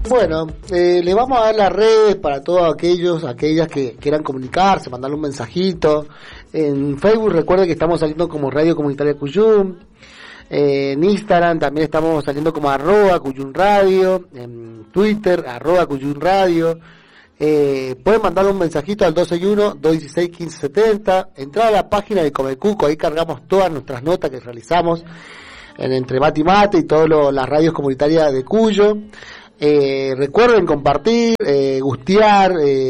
Bueno, le vamos a dar las redes para todos aquellas que quieran comunicarse, mandarle un mensajito. En Facebook recuerden que estamos saliendo como Radio Comunitaria Cuyum. En Instagram también estamos saliendo como @Cuyum Radio. En Twitter @Cuyum Radio. Pueden mandarle un mensajito al 261-216-1570. Entrar a la página de Comecuco, ahí cargamos todas nuestras notas que realizamos en Entre Mate y Mate y todas las radios comunitarias de Cuyo. Recuerden compartir, gustear,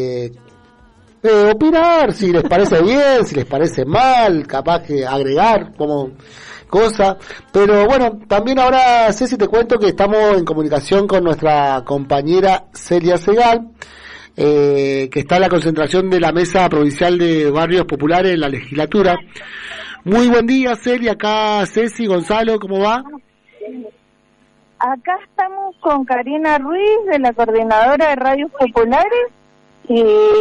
opinar si les parece bien, si les parece mal, capaz que agregar como cosa. Pero bueno, también ahora Ceci te cuento que estamos en comunicación con nuestra compañera Celia Segal, que está en la concentración de la Mesa Provincial de Barrios Populares en la legislatura. Muy buen día, Celia. Acá Ceci, Gonzalo, ¿cómo va? Acá estamos con Karina Ruiz, de la Coordinadora de Radios Populares, y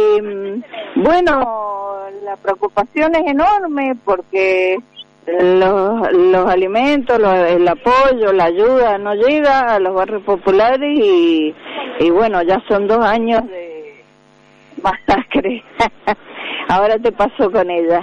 bueno, la preocupación es enorme porque los alimentos, el apoyo, la ayuda no llega a los barrios populares y bueno, ya son 2 años de masacre. Ahora te paso con ella.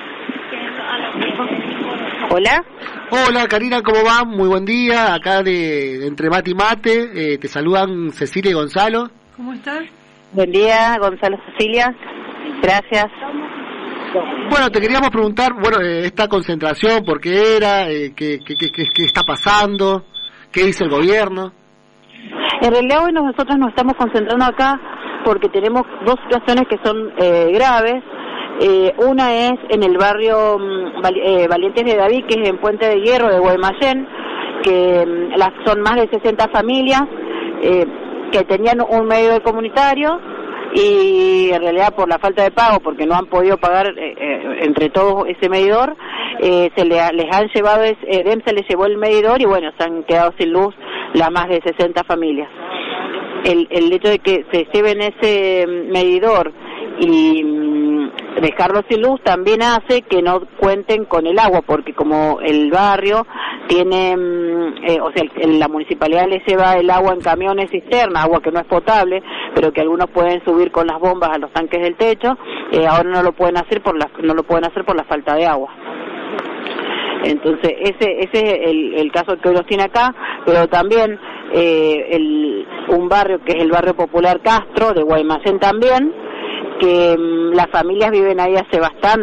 Hola. Hola Karina, ¿cómo va? Muy buen día, acá de Entre Mate y Mate, te saludan Cecilia y Gonzalo. ¿Cómo estás? Buen día, Gonzalo, Cecilia, gracias. Bueno, te queríamos preguntar, esta concentración, ¿por qué era? ¿Qué está pasando? ¿Qué dice el gobierno? En realidad hoy nosotros nos estamos concentrando acá porque tenemos 2 situaciones que son graves. Una es en el barrio Valientes de David, que es en Puente de Hierro de Guaymallén, que son más de 60 familias que tenían un medidor comunitario y en realidad por la falta de pago, porque no han podido pagar entre todos ese medidor, les han llevado, DEMSA les llevó el medidor y bueno, se han quedado sin luz las más de 60 familias. El hecho de que se lleven ese medidor y dejarlo sin luz también hace que no cuenten con el agua, porque como el barrio tiene, la municipalidad les lleva el agua en camiones cisterna, agua que no es potable, pero que algunos pueden subir con las bombas a los tanques del techo, ahora no lo pueden hacer por la falta de agua. Entonces ese es el caso que hoy nos tiene acá, pero también un barrio que es el barrio popular Castro de Guaymallén también, que las familias viven ahí hace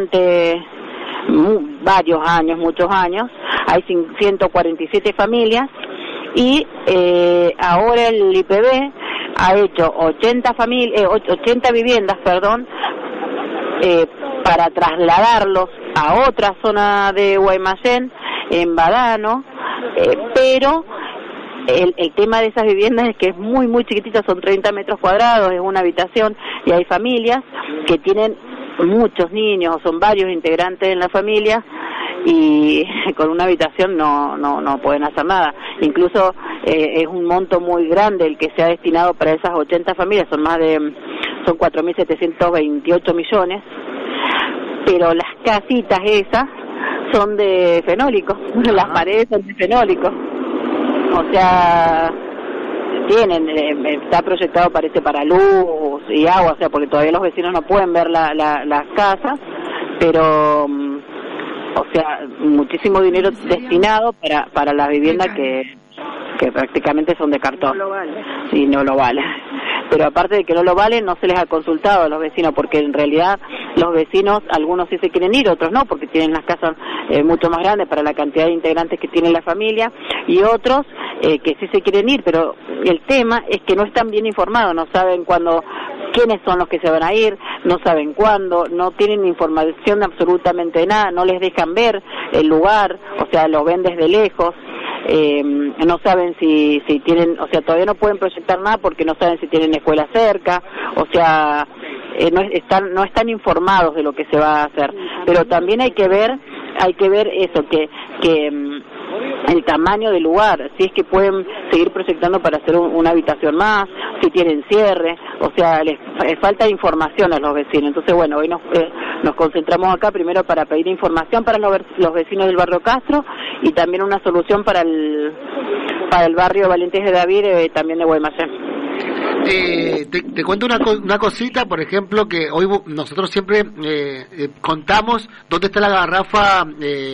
muchos años, hay 147 familias y ahora el IPB ha hecho 80 viviendas, para trasladarlos a otra zona de Guaymallén, en Badano, pero el tema de esas viviendas es que es muy muy chiquitita, son 30 metros cuadrados, es una habitación y hay familias que tienen muchos niños, son varios integrantes en la familia y con una habitación no pueden hacer nada. Incluso es un monto muy grande el que se ha destinado para esas 80 familias, son 4.728 millones, pero las casitas esas son de fenólico, las paredes son de fenólico. O sea, está proyectado, parece, para luz y agua, o sea, porque todavía los vecinos no pueden ver las casas, pero, o sea, muchísimo dinero destinado para las viviendas que prácticamente son de cartón. No lo vale. Sí, no lo vale. Pero aparte de que no lo vale, no se les ha consultado a los vecinos, porque en realidad los vecinos, algunos sí se quieren ir, otros no, porque tienen las casas mucho más grandes para la cantidad de integrantes que tiene la familia, y otros que sí se quieren ir, pero el tema es que no están bien informados, no saben quiénes son los que se van a ir, no saben cuándo, no tienen información de absolutamente nada, no les dejan ver el lugar, o sea, lo ven desde lejos. No saben si tienen, o sea, todavía no pueden proyectar nada porque no saben si tienen escuela cerca, o sea, no están informados de lo que se va a hacer, pero también hay que ver eso, que el tamaño del lugar, si es que pueden seguir proyectando para hacer una habitación más, si tienen cierre, o sea, les falta información a los vecinos. Entonces, bueno, hoy nos concentramos acá primero para pedir información para los vecinos del barrio Castro y también una solución para el barrio Valientes de David, también de Guaymallén. Te cuento una cosita, por ejemplo, que hoy nosotros siempre contamos dónde está la garrafa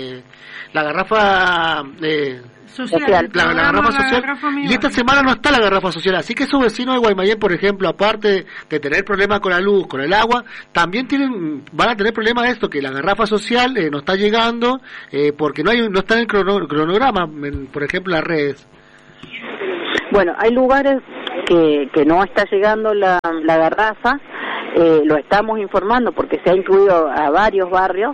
social, la garrafa social, y esta semana no está la garrafa social, así que esos vecinos de Guaymallén, por ejemplo, aparte de tener problemas con la luz, con el agua, también van a tener problemas de esto, que la garrafa social no está llegando, porque no está en el cronograma, por ejemplo, las redes. Bueno, hay lugares que no está llegando la garrafa, lo estamos informando porque se ha incluido a varios barrios,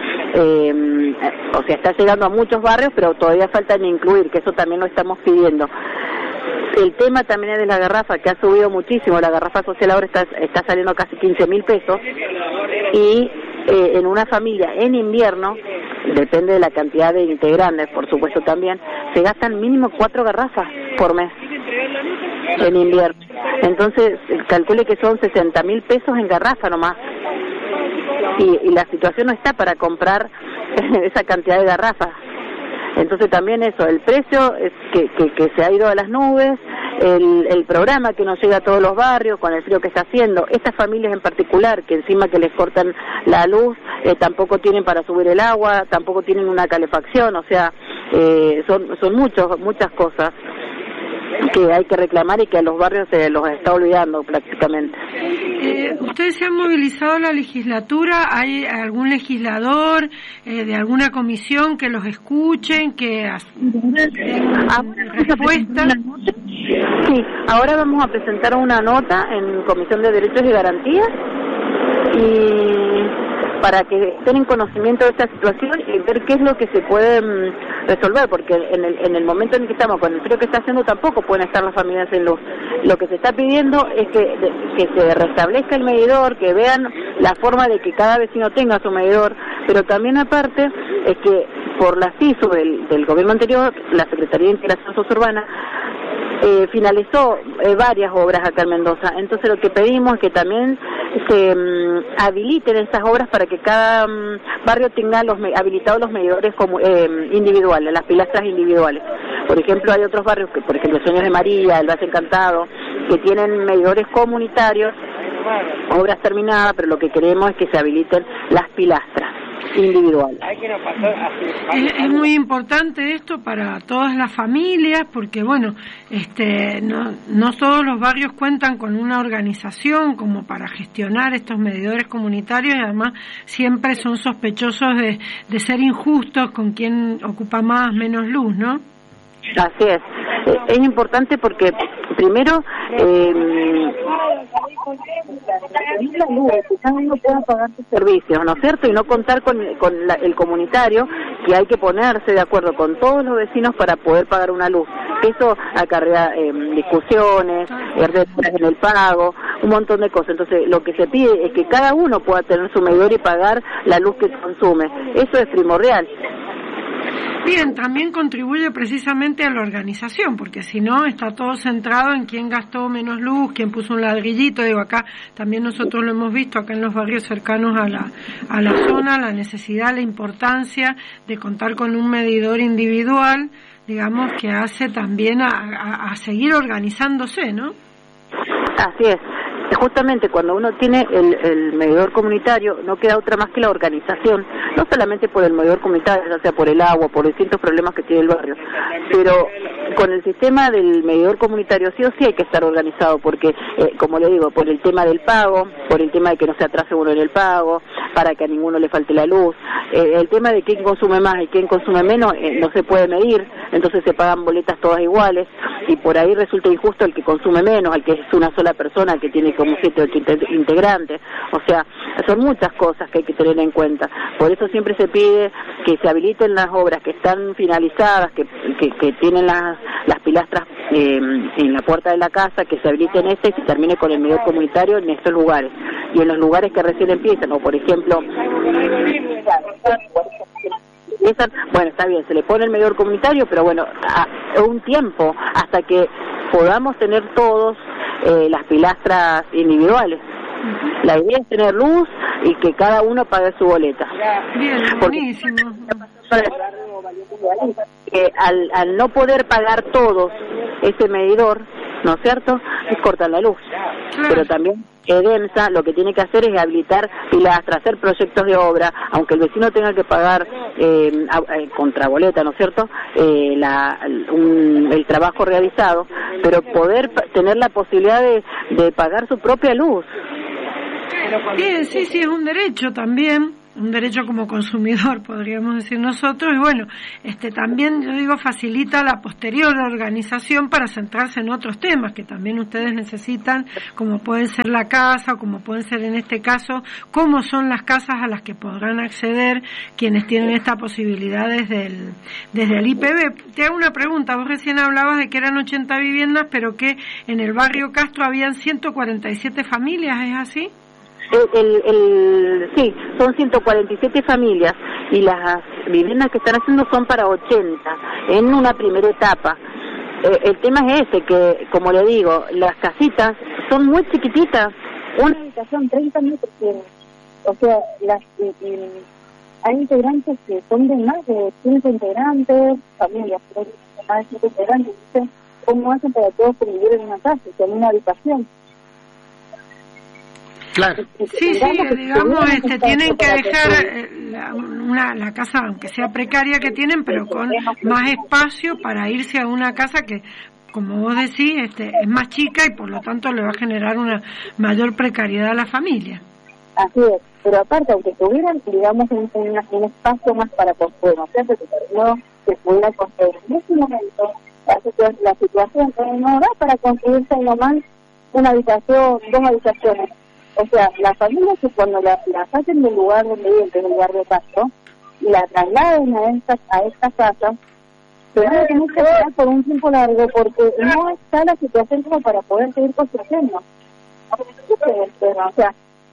o sea, está llegando a muchos barrios, pero todavía falta en incluir, que eso también lo estamos pidiendo. El tema también es de la garrafa, que ha subido muchísimo. La garrafa social ahora está saliendo casi 15.000 pesos, y en una familia en invierno, depende de la cantidad de integrantes, por supuesto también, se gastan mínimo 4 garrafas por mes en invierno. Entonces, calcule que son 60.000 pesos en garrafa nomás. Y la situación no está para comprar esa cantidad de garrafas. Entonces también eso, el precio es que se ha ido a las nubes, el programa que nos llega a todos los barrios con el frío que está haciendo, estas familias en particular que encima que les cortan la luz, tampoco tienen para subir el agua, tampoco tienen una calefacción, o sea, son muchas cosas que hay que reclamar y que a los barrios se los está olvidando prácticamente. ¿Ustedes se han movilizado a la legislatura? ¿Hay algún legislador de alguna comisión que los escuchen, que respuesta? Sí, ahora vamos a presentar una nota en Comisión de Derechos y Garantías, y para que estén en conocimiento de esta situación y ver qué es lo que se puede resolver, porque en el momento en el que estamos, con el frío que está haciendo, tampoco pueden estar las familias sin luz. Lo que se está pidiendo es que se restablezca el medidor, que vean la forma de que cada vecino tenga su medidor, pero también aparte es que por la CISU del gobierno anterior, la Secretaría de Integración Sosurbana, finalizó varias obras acá en Mendoza. Entonces lo que pedimos es que también se habiliten estas obras para que cada barrio tenga habilitados los medidores individuales, las pilastras individuales. Por ejemplo, hay otros barrios, que por ejemplo Sueños de María, el Valle Encantado, que tienen medidores comunitarios, obras terminadas, pero lo que queremos es que se habiliten las pilastras individual. Es muy importante esto para todas las familias, porque bueno, no todos los barrios cuentan con una organización como para gestionar estos medidores comunitarios, y además siempre son sospechosos de ser injustos con quien ocupa más, menos luz, ¿no? Así es. Es importante porque primero cada uno pueda pagar sus servicios, ¿no es cierto? Y no contar con el comunitario, que hay que ponerse de acuerdo con todos los vecinos para poder pagar una luz. Eso acarrea discusiones, demoras en el pago, un montón de cosas. Entonces lo que se pide es que cada uno pueda tener su medidor y pagar la luz que consume. Eso es primordial. Bien, también contribuye precisamente a la organización, porque si no está todo centrado en quién gastó menos luz, quién puso un ladrillito. Digo, acá también nosotros lo hemos visto acá en los barrios cercanos a la zona, la necesidad, la importancia de contar con un medidor individual, digamos, que hace también a seguir organizándose, ¿no? Así es. Justamente cuando uno tiene el medidor comunitario, no queda otra más que la organización, no solamente por el medidor comunitario, ya sea por el agua, por distintos problemas que tiene el barrio, pero con el sistema del medidor comunitario sí o sí hay que estar organizado, porque, como le digo, por el tema del pago, por el tema de que no se atrase uno en el pago, para que a ninguno le falte la luz, el tema de quién consume más y quién consume menos, no se puede medir, entonces se pagan boletas todas iguales, y por ahí resulta injusto el que consume menos, el que es una sola persona, el que tiene como 7 o 8 integrantes. O sea, son muchas cosas que hay que tener en cuenta. Por eso siempre se pide que se habiliten las obras que están finalizadas, que tienen las pilastras en la puerta de la casa, que se habiliten y se termine con el medidor comunitario en estos lugares. Y en los lugares que recién empiezan, o por ejemplo, bueno, está bien, se le pone el medidor comunitario, pero bueno, un tiempo hasta que podamos tener todos las pilastras individuales. La idea es tener luz y que cada uno pague su boleta. Bien, buenísimo. Al no poder pagar todos ese medidor, ¿no es cierto? Es cortar la luz. Claro. Pero también EDEMSA lo que tiene que hacer es habilitar pilastras, hacer proyectos de obra, aunque el vecino tenga que pagar contraboleta, ¿no es cierto?, el trabajo realizado, pero poder tener la posibilidad de pagar su propia luz. Bien, sí, es un derecho también, un derecho como consumidor, podríamos decir nosotros, y bueno, también, yo digo, facilita la posterior organización para centrarse en otros temas que también ustedes necesitan, como pueden ser la casa, o como pueden ser en este caso, cómo son las casas a las que podrán acceder quienes tienen esta posibilidad desde el IPB. Te hago una pregunta, vos recién hablabas de que eran 80 viviendas, pero que en el barrio Castro habían 147 familias, ¿es así? Sí, son 147 familias y las viviendas que están haciendo son para 80 en una primera etapa. El tema es que, como le digo, las casitas son muy chiquititas. Una habitación 30 metros tiene. O sea, hay integrantes que son de más de 5 integrantes, familias de más de 5 integrantes. ¿Cómo hacen para todos convivir en una casa, en una habitación? Claro. Sí, digamos, tienen que dejar la casa, aunque sea precaria que tienen, pero con más espacio para irse a una casa que, como vos decís, es más chica y por lo tanto le va a generar una mayor precariedad a la familia. Así es, pero aparte, aunque tuvieran, digamos, un espacio más para construir, ¿no es cierto? Que pudiera construir. En este momento, la situación no da para construirse nomás una habitación, 2 habitaciones. O sea, las familias que cuando la saquen del lugar donde viven, que es el barrio Castro, y la trasladen a estas casas, se van a tener que quedar por un tiempo largo porque no está la situación como para poder seguir construyendo. O sea,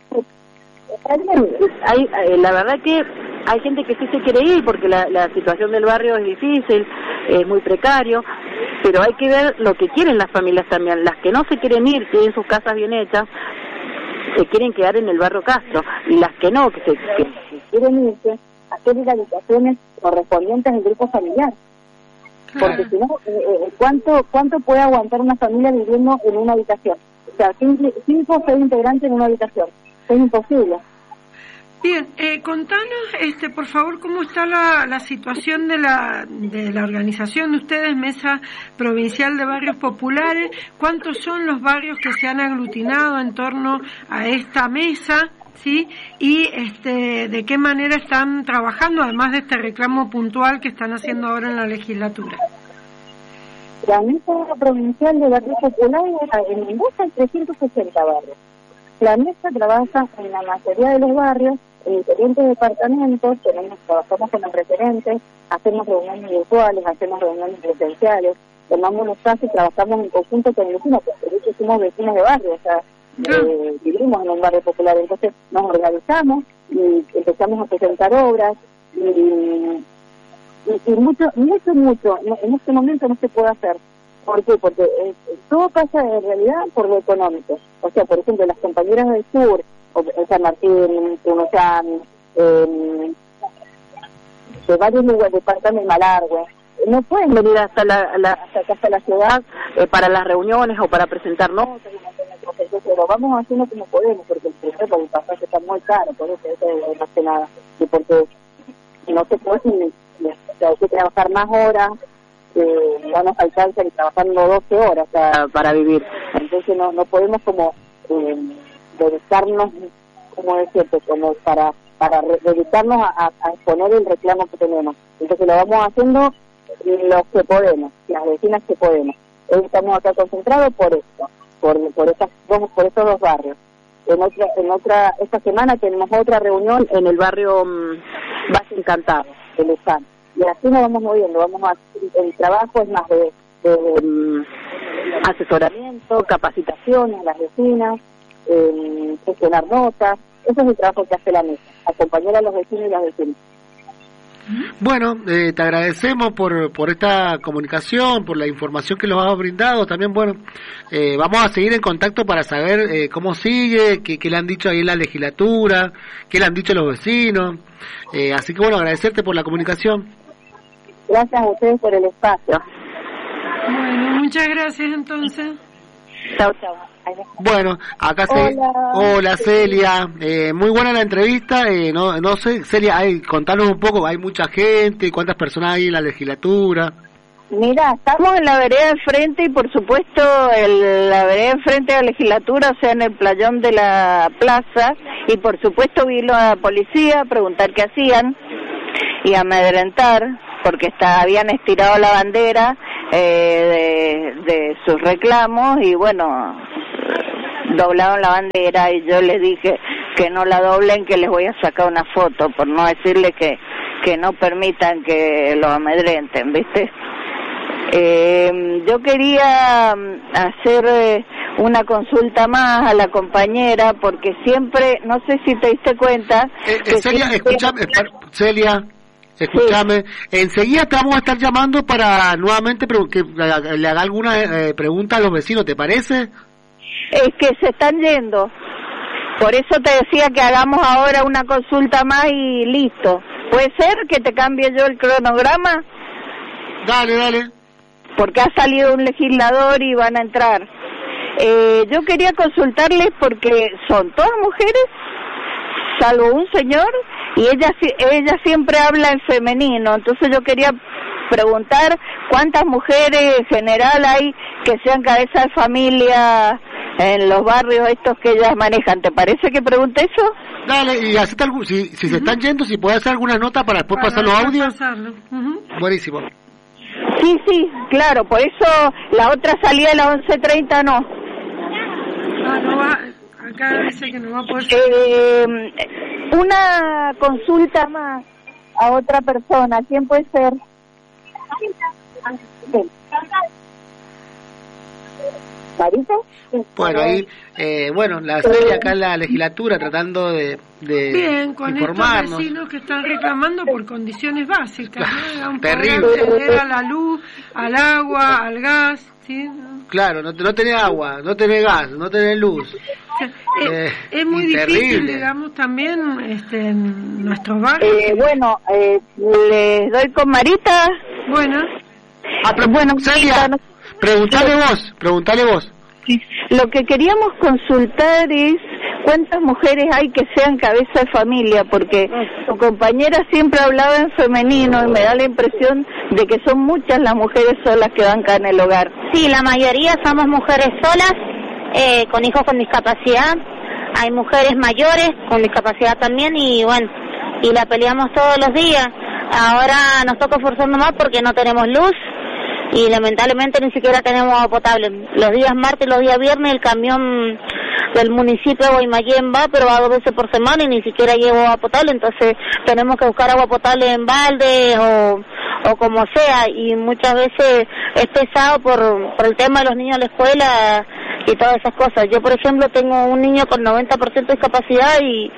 la verdad que hay gente que sí se quiere ir porque la situación del barrio es difícil, es muy precario, pero hay que ver lo que quieren las familias también. Las que no se quieren ir, tienen sus casas bien hechas, se quieren quedar en el barrio Castro, y las que no, que quieren irse, hacer las habitaciones correspondientes al grupo familiar. Claro. Porque si no, ¿cuánto puede aguantar una familia viviendo en una habitación? O sea, 5 o 6 integrantes en una habitación. Es imposible. Bien, contanos, por favor, cómo está la situación de la organización de ustedes, Mesa Provincial de Barrios Populares. ¿Cuántos son los barrios que se han aglutinado en torno a esta mesa? ¿Sí? Y de qué manera están trabajando, además de este reclamo puntual que están haciendo ahora en la legislatura. La Mesa Provincial de Barrios Populares, en Mendoza hay 380 barrios. La mesa trabaja en la mayoría de los barrios, en diferentes departamentos, trabajamos con los referentes, hacemos reuniones virtuales, hacemos reuniones presenciales, tomamos los casos y trabajamos en conjunto con vecinos, porque de hecho somos vecinos de barrio, o sea, vivimos en un barrio popular, entonces nos organizamos y empezamos a presentar obras y mucho, en este momento no se puede hacer. ¿Por qué? Porque todo pasa en realidad por lo económico. O sea, por ejemplo, las compañeras del sur, o San Martín, Tunuyán, de varios lugares, departamentos, Malargüe, no pueden venir hasta la ciudad para las reuniones o para presentar notas. Entonces lo vamos haciendo como podemos, porque el pasaje está muy caro, por eso no hace nada. Y porque no se puede, hay que trabajar más horas, no nos alcanza ni trabajando 12 horas para vivir. Entonces no podemos como dedicarnos, como decirte, como para dedicarnos a exponer el reclamo que tenemos. Entonces lo vamos haciendo los que podemos, las vecinas que podemos. Hoy estamos acá concentrados por esto, por estos 2 barrios. Esta semana tenemos otra reunión en el barrio Valle Encantado de Luján. Y así nos vamos moviendo, el trabajo es más de asesoramiento, capacitaciones a las vecinas, gestionar notas. Eso es el trabajo que hace la mesa, acompañar a los vecinos y las vecinas. Bueno, te agradecemos por esta comunicación, por la información que nos has brindado. También, bueno, vamos a seguir en contacto para saber cómo sigue, qué le han dicho ahí en la legislatura, qué le han dicho los vecinos. Así que, bueno, agradecerte por la comunicación. Gracias a ustedes por el espacio. Bueno, muchas gracias entonces. Chao, chao. Bueno, acá hola Celia, muy buena la entrevista, no sé, Celia, contanos un poco, hay mucha gente, ¿cuántas personas hay en la legislatura? Mira, estamos en la vereda de frente y por supuesto la vereda de frente de la legislatura, o sea, en el playón de la plaza, y por supuesto vino a la policía a preguntar qué hacían y amedrentar, porque habían estirado la bandera de sus reclamos y bueno, doblaron la bandera y yo les dije que no la doblen, que les voy a sacar una foto, por no decirles que no permitan que los amedrenten, ¿viste? Yo quería hacer una consulta más a la compañera, porque siempre, no sé si te diste cuenta... Celia, Celia, escúchame, sí. Enseguida te vamos a estar llamando para nuevamente que le haga alguna pregunta a los vecinos, ¿te parece? Es que se están yendo, por eso te decía que hagamos ahora una consulta más y listo. ¿Puede ser que te cambie yo el cronograma? Dale. Porque ha salido un legislador y van a entrar. Yo quería consultarles porque son todas mujeres, salvo un señor, y ella siempre habla en femenino, entonces yo quería preguntar cuántas mujeres en general hay que sean cabeza de familia en los barrios estos que ellas manejan. ¿Te parece que pregunte eso? Dale, y si se están yendo, si puede hacer alguna nota para después pasar los audios. Buenísimo. Sí, claro, por eso la otra salida a las 11:30 no. No va, acá dice que no va a poder. Una consulta más a otra persona, ¿quién puede ser? ¿Marisa? Bueno, ahí, la Celia acá en la legislatura tratando de bien, con informarnos. Estos vecinos que están reclamando por condiciones básicas, ¿no? Terrible. Acceder a la luz, al agua, al gas, ¿sí? Claro, no tenés agua, no tenés gas, no tenés luz. O sea, es muy difícil, digamos, también en nuestros barrios. Les doy con Marita. Bueno. Celia, preguntale vos. Sí. Lo que queríamos consultar es cuántas mujeres hay que sean cabeza de familia, porque tu compañera siempre hablaba en femenino y me da la impresión de que son muchas las mujeres solas que bancan el hogar. Sí, la mayoría somos mujeres solas, con hijos con discapacidad. Hay mujeres mayores con discapacidad también y la peleamos todos los días. Ahora nos toca esforzarnos más porque no tenemos luz y lamentablemente ni siquiera tenemos agua potable. Los días martes y los días viernes el camión del municipio de Guaymallén va, pero va 2 veces por semana y ni siquiera lleva agua potable, entonces tenemos que buscar agua potable en balde o como sea, y muchas veces es pesado por el tema de los niños a la escuela y todas esas cosas. Yo, por ejemplo, tengo un niño con 90% de discapacidad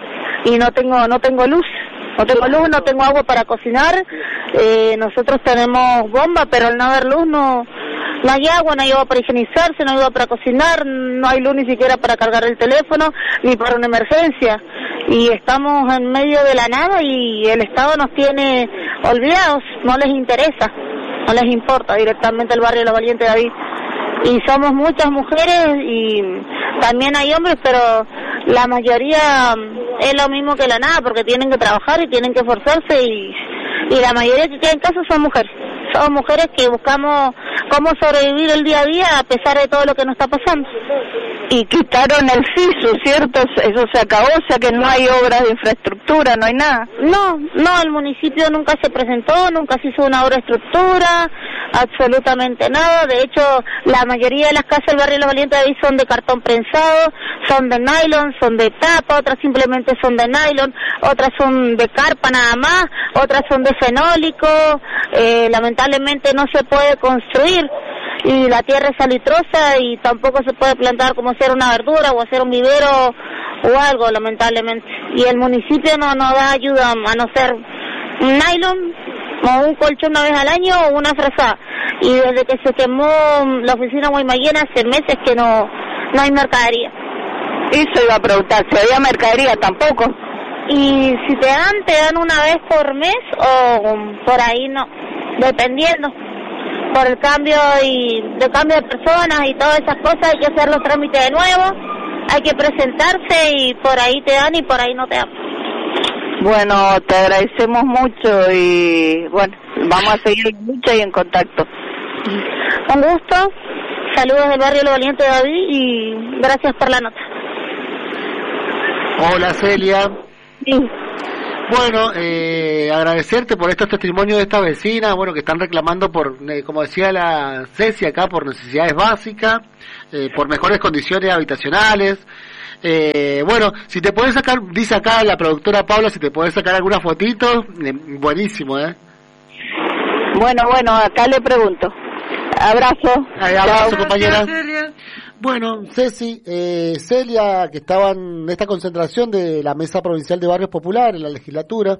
y no tengo luz. No tengo luz, no tengo agua para cocinar. Nosotros tenemos bomba, pero al no haber luz no hay agua, no hay agua para higienizarse, no hay agua para cocinar, no hay luz ni siquiera para cargar el teléfono, ni para una emergencia. Y estamos en medio de la nada y el Estado nos tiene olvidados, no les interesa, no les importa directamente el barrio de Los Valientes, David. Y somos muchas mujeres y también hay hombres, pero la mayoría es lo mismo que la nada, porque tienen que trabajar y tienen que esforzarse y la mayoría que queda en casa son mujeres. Somos mujeres que buscamos cómo sobrevivir el día a día a pesar de todo lo que nos está pasando. Y quitaron el FISU, ¿cierto? Eso se acabó, o sea que no hay obras de infraestructura, no hay nada. No, el municipio nunca se presentó, nunca se hizo una obra de estructura, absolutamente nada. De hecho, la mayoría de las casas del barrio Los Valientes de ahí son de cartón prensado, son de nylon, son de tapa, otras simplemente son de nylon, otras son de carpa nada más, otras son de fenólico. Lamentablemente no se puede construir y la tierra es salitrosa y tampoco se puede plantar como hacer una verdura o hacer un vivero o algo, lamentablemente. Y el municipio no da ayuda a no ser un nylon o un colchón una vez al año o una frazada. Y desde que se quemó la oficina Guaymallén hace meses que no hay mercadería. Eso iba a preguntar, ¿se había mercadería? Tampoco. Y si te dan una vez por mes o por ahí no, dependiendo. por el cambio de personas y todas esas cosas. Hay que hacer los trámites de nuevo, hay que presentarse y por ahí te dan y por ahí no te dan. Bueno, te agradecemos mucho y bueno, vamos a seguir en lucha y en contacto. Un gusto, saludos del barrio Lo Valiente David y gracias por la nota. Hola Celia. Sí. Bueno, agradecerte por estos testimonios de estas vecinas, bueno, que están reclamando por, como decía la Ceci acá, por necesidades básicas, por mejores condiciones habitacionales. Bueno, si te puedes sacar, dice acá la productora Paula, si te puedes sacar algunas fotitos, buenísimo, Bueno, acá le pregunto. Abrazo. Abrazo, compañera. Celia. Bueno, Ceci, Celia, que estaba en esta concentración de la Mesa Provincial de Barrios Populares, en la legislatura.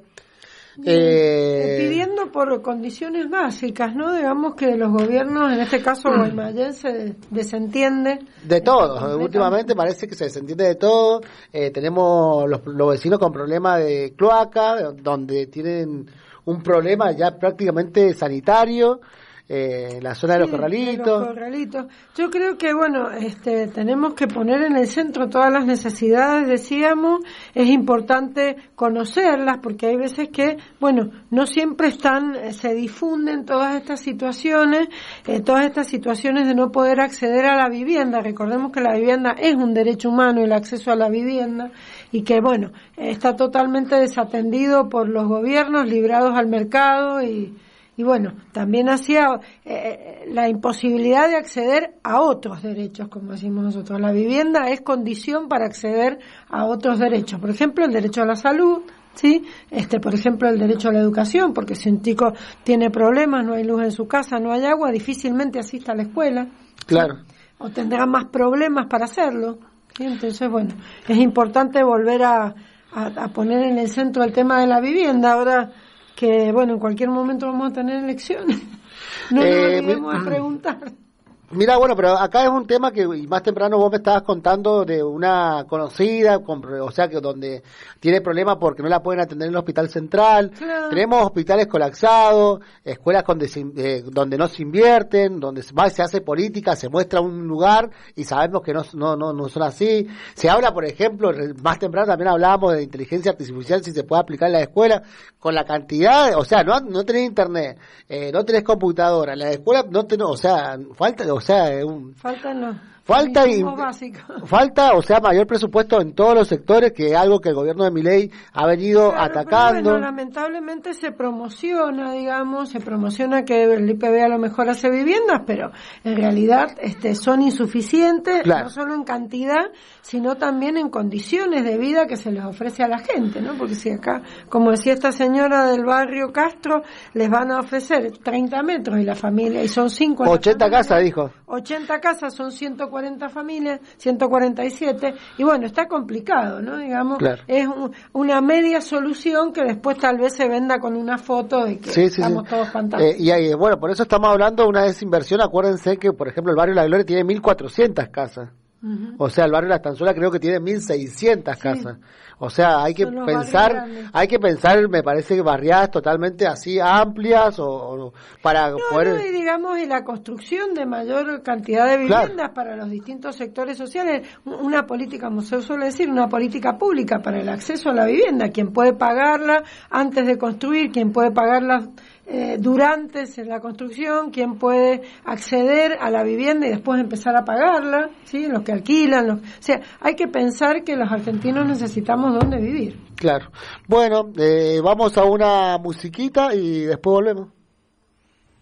Pidiendo por condiciones básicas, ¿no? Digamos que los gobiernos, en este caso Guaymallén, se desentiende. De todo, últimamente parece que se desentiende de todo. Tenemos los vecinos con problemas de cloaca, donde tienen un problema ya prácticamente sanitario. La zona de los corralitos. Yo creo que bueno, tenemos que poner en el centro todas las necesidades, decíamos, es importante conocerlas porque hay veces que, bueno, no siempre se difunden todas estas situaciones de no poder acceder a la vivienda. Recordemos que la vivienda es un derecho humano, el acceso a la vivienda, y que bueno, está totalmente desatendido por los gobiernos, librados al mercado y bueno, también hacía la imposibilidad de acceder a otros derechos, como decimos nosotros. La vivienda es condición para acceder a otros derechos. Por ejemplo, el derecho a la salud, ¿sí? Por ejemplo, el derecho a la educación, porque si un chico tiene problemas, no hay luz en su casa, no hay agua, difícilmente asista a la escuela. Claro. ¿Sí? O tendrá más problemas para hacerlo. ¿Sí? Entonces, bueno, es importante volver a poner en el centro el tema de la vivienda. Ahora que, bueno, en cualquier momento vamos a tener elecciones. No nos olvidemos de preguntar. Mira, bueno, pero acá es un tema que más temprano vos me estabas contando de una conocida, o sea, que donde tiene problemas porque no la pueden atender en el hospital central. Claro. Tenemos hospitales colapsados, escuelas donde no se invierten, donde se hace política, se muestra un lugar y sabemos que no son así. Se habla, por ejemplo, más temprano también hablábamos de inteligencia artificial, si se puede aplicar en la escuela, con la cantidad, o sea, no tenés internet, no tenés computadora, en la escuela no tenés, o sea, falta falta, o sea, mayor presupuesto en todos los sectores, que es algo que el gobierno de Milei ha venido atacando. Pero bueno, lamentablemente se promociona que el IPB a lo mejor hace viviendas, pero en realidad son insuficientes, claro, no solo en cantidad, sino también en condiciones de vida que se les ofrece a la gente, ¿no? Porque si acá, como decía esta señora del barrio Castro, les van a ofrecer 30 metros y la familia, y son 5... 80 casas, dijo. 80 casas, son 140 familias, 147, y bueno, está complicado, ¿no? Digamos, claro, es una media solución que después tal vez se venda con una foto de que estamos todos fantásticos. Y bueno, por eso estamos hablando de una desinversión. Acuérdense que, por ejemplo, el barrio La Gloria tiene 1.400 casas. O sea, el barrio La Estanzuela creo que tiene 1.600 casas. O sea, hay que pensar, me parece, que barriadas totalmente así amplias o para poder... y digamos, y la construcción de mayor cantidad de viviendas, claro, para los distintos sectores sociales, una política, como se suele decir, una política pública para el acceso a la vivienda, quien puede pagarla antes de construir, quien puede pagarla durante la construcción, quien puede acceder a la vivienda y después empezar a pagarla, ¿sí? Los que alquilan, o sea, hay que pensar que los argentinos necesitamos dónde vivir. Claro. Bueno, vamos a una musiquita y después volvemos.